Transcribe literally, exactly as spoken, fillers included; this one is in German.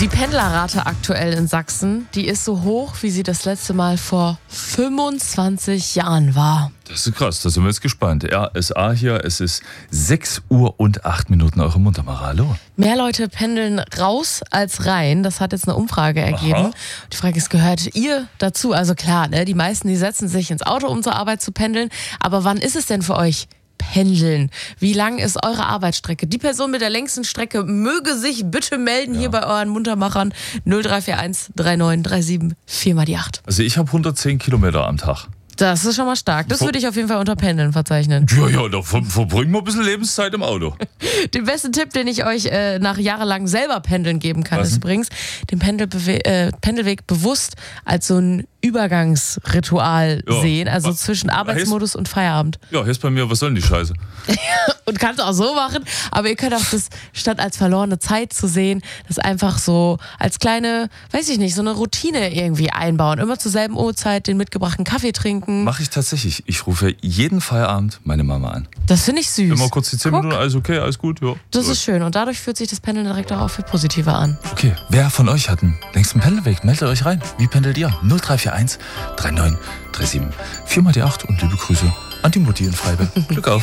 Die Pendlerrate aktuell in Sachsen, die ist so hoch, wie sie das letzte Mal vor fünfundzwanzig Jahren war. Das ist krass, da sind wir jetzt gespannt. R S A hier, es ist sechs Uhr und acht Minuten, eure Mundamara. Hallo. Mehr Leute pendeln raus als rein, das hat jetzt eine Umfrage ergeben. Aha. Die Frage ist, gehört ihr dazu? Also klar, ne, die meisten, die setzen sich ins Auto, um zur Arbeit zu pendeln. Aber wann ist es denn für euch pendeln? Wie lang ist eure Arbeitsstrecke? Die Person mit der längsten Strecke möge sich bitte melden Ja. hier bei euren Muntermachern. null drei vier eins drei neun drei sieben vier mal die acht. Also ich habe hundertzehn Kilometer am Tag. Das ist schon mal stark. Das Ver- würde ich auf jeden Fall unter Pendeln verzeichnen. Ja, ja, da ver verbringen wir ein bisschen Lebenszeit im Auto. Den besten Tipp, den ich euch äh, nach jahrelang selber pendeln geben kann, Was ist denn? übrigens, den Pendelbewe äh, Pendelweg bewusst als so ein Übergangsritual Ja. sehen, also Was- zwischen Arbeitsmodus und Feierabend. Ja, hier ist bei mir, was soll denn die Scheiße? Und kannst auch so machen, aber ihr könnt auch das, statt als verlorene Zeit zu sehen, das einfach so als kleine, weiß ich nicht, so eine Routine irgendwie einbauen. Immer zur selben Uhrzeit den mitgebrachten Kaffee trinken. Mache ich tatsächlich. Ich rufe jeden Feierabend meine Mama an. Das finde ich süß. Immer kurz die zehn Guck. Minuten, alles okay, alles gut, ja. Das So. ist schön und dadurch fühlt sich das Pendeln direkt auch viel positiver an. Okay, wer von euch hat einen längsten Pendelweg? Meldet euch rein. Wie pendelt ihr? null drei vier eins drei neun drei sieben vier mal die acht und liebe Grüße an die Mutti in Freiberg. Glück auf.